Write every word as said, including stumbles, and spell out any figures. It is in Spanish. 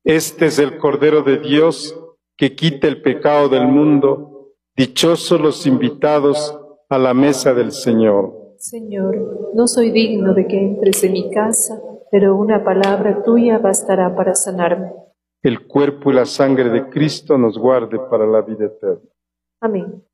Este es el Cordero de Dios que quita el pecado del mundo. Dichosos los invitados a la mesa del Señor. Señor, no soy digno de que entres en mi casa, pero una palabra tuya bastará para sanarme. El cuerpo y la sangre de Cristo nos guarde para la vida eterna. Amén.